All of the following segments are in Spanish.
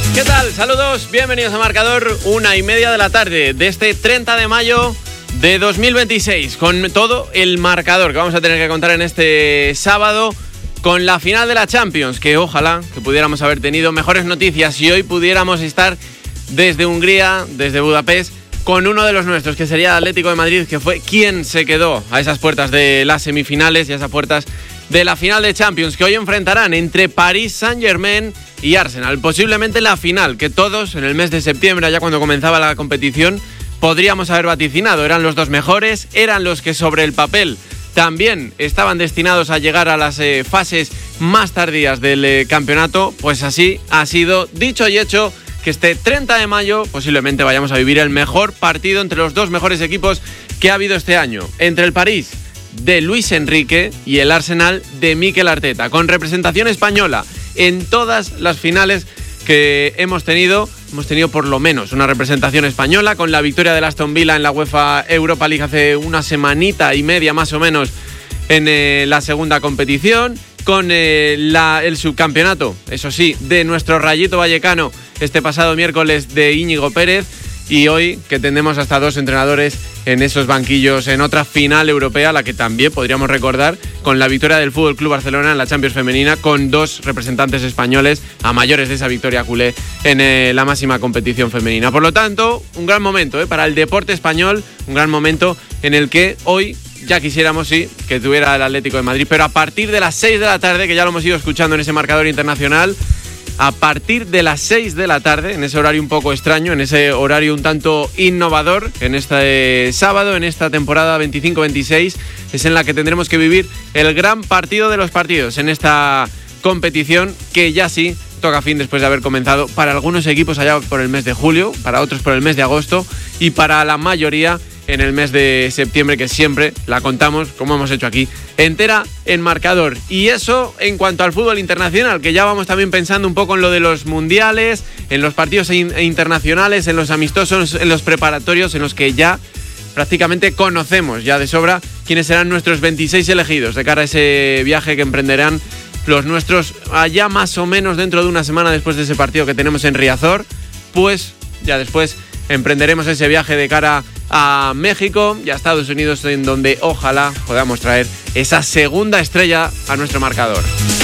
¿Qué tal? Saludos, bienvenidos a Marcador, 1:30 de la tarde de este 30 de mayo de 2026, con todo el marcador que vamos a tener que contar en este sábado, con la final de la Champions, que ojalá que pudiéramos haber tenido mejores noticias y hoy pudiéramos estar desde Hungría, desde Budapest, con uno de los nuestros, que sería el Atlético de Madrid, que fue quien se quedó a esas puertas de las semifinales y a esas puertas de la final de Champions, que hoy enfrentarán entre Paris Saint-Germain y Arsenal. Posiblemente la final que todos en el mes de septiembre, allá cuando comenzaba la competición, podríamos haber vaticinado. Eran los dos mejores, eran los que sobre el papel también estaban destinados a llegar a las fases más tardías del campeonato. Pues así ha sido, dicho y hecho, que este 30 de mayo posiblemente vayamos a vivir el mejor partido entre los dos mejores equipos que ha habido este año, entre el París de Luis Enrique y el Arsenal de Mikel Arteta, con representación española en todas las finales que hemos tenido por lo menos una representación española, con la victoria del Aston Villa en la UEFA Europa League hace una semanita y media más o menos en la segunda competición, con el subcampeonato, eso sí, de nuestro Rayito Vallecano este pasado miércoles de Íñigo Pérez, y hoy que tendremos hasta dos entrenadores en esos banquillos en otra final europea, la que también podríamos recordar con la victoria del Fútbol Club Barcelona en la Champions femenina, con dos representantes españoles a mayores de esa victoria culé en la máxima competición femenina. Por lo tanto, un gran momento para el deporte español, un gran momento en el que hoy ya quisiéramos, sí, que tuviera el Atlético de Madrid, pero a partir de las 6 de la tarde, que ya lo hemos ido escuchando en ese marcador internacional, a partir de las 6 de la tarde, en ese horario un poco extraño, en ese horario un tanto innovador, en este sábado, en esta temporada 25-26, es en la que tendremos que vivir el gran partido de los partidos en esta competición, que ya sí toca fin después de haber comenzado para algunos equipos allá por el mes de julio, para otros por el mes de agosto y para la mayoría en el mes de septiembre, que siempre la contamos, como hemos hecho aquí, entera en Marcador. Y eso en cuanto al fútbol internacional, que ya vamos también pensando un poco en lo de los mundiales, en los partidos internacionales, en los amistosos, en los preparatorios, en los que ya prácticamente conocemos ya de sobra quiénes serán nuestros 26 elegidos de cara a ese viaje que emprenderán los nuestros allá más o menos dentro de una semana después de ese partido que tenemos en Riazor. Pues ya después emprenderemos ese viaje de cara a México y a Estados Unidos, en donde ojalá podamos traer esa segunda estrella a nuestro marcador.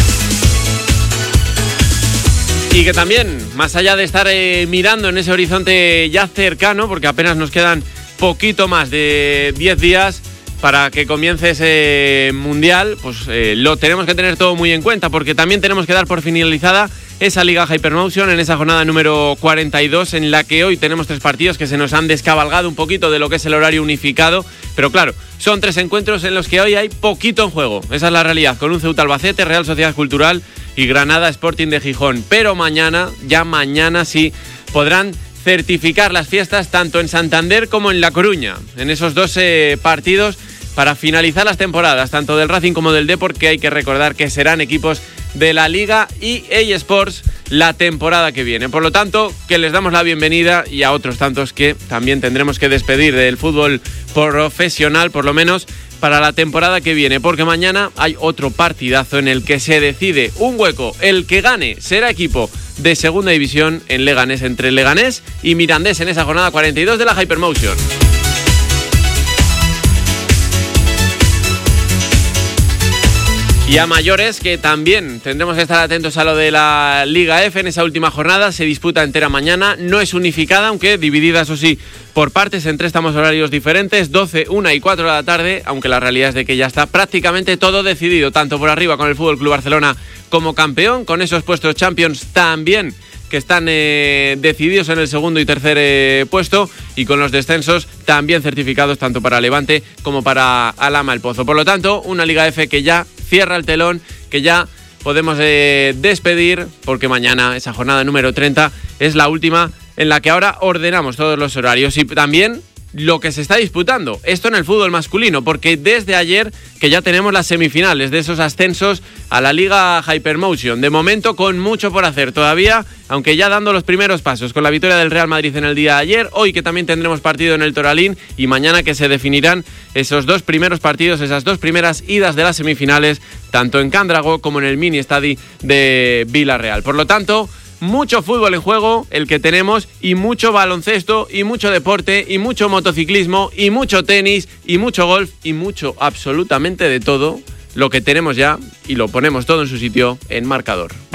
Y que también, más allá de estar mirando en ese horizonte ya cercano, porque apenas nos quedan poquito más de 10 días para que comience ese mundial, pues lo tenemos que tener todo muy en cuenta, porque también tenemos que dar por finalizada esa Liga Hypermotion en esa jornada número 42, en la que hoy tenemos 3 partidos que se nos han descabalgado un poquito de lo que es el horario unificado, pero claro, son 3 encuentros en los que hoy hay poquito en juego, esa es la realidad, con un Ceuta Albacete, Real Sociedad Cultural y Granada Sporting de Gijón. Pero mañana, ya mañana sí, podrán certificar las fiestas tanto en Santander como en La Coruña, en esos 2 partidos para finalizar las temporadas, tanto del Racing como del Depor, que hay que recordar que serán equipos de la Liga EA Sports la temporada que viene. Por lo tanto, que les damos la bienvenida, y a otros tantos que también tendremos que despedir del fútbol profesional, por lo menos para la temporada que viene, porque mañana hay otro partidazo en el que se decide un hueco. El que gane será equipo de segunda división en Leganés, entre Leganés y Mirandés, en esa jornada 42 de la Hypermotion. Y a mayores, que también tendremos que estar atentos a lo de la Liga F en esa última jornada. Se disputa entera mañana, no es unificada, aunque dividida, eso sí, por partes en 3 tramos horarios diferentes, 12, 1 y 4 de la tarde, aunque la realidad es de que ya está prácticamente todo decidido, tanto por arriba con el Fútbol Club Barcelona como campeón, con esos puestos Champions también que están decididos en el segundo y tercer puesto, y con los descensos también certificados tanto para Levante como para Alhama El Pozo. Por lo tanto, una Liga F que ya cierra el telón, que ya podemos despedir, porque mañana, esa jornada número 30, es la última en la que ahora ordenamos todos los horarios y también lo que se está disputando, esto en el fútbol masculino, porque desde ayer que ya tenemos las semifinales de esos ascensos a la Liga Hypermotion, de momento con mucho por hacer todavía, aunque ya dando los primeros pasos con la victoria del Real Madrid en el día de ayer, hoy que también tendremos partido en el Toralín y mañana que se definirán esos 2 primeros partidos, esas 2 primeras idas de las semifinales, tanto en Can Dragó como en el mini estadi de Villarreal. Por lo tanto, mucho fútbol en juego el que tenemos, y mucho baloncesto, y mucho deporte, y mucho motociclismo, y mucho tenis, y mucho golf, y mucho absolutamente de todo lo que tenemos ya, y lo ponemos todo en su sitio en Marcador.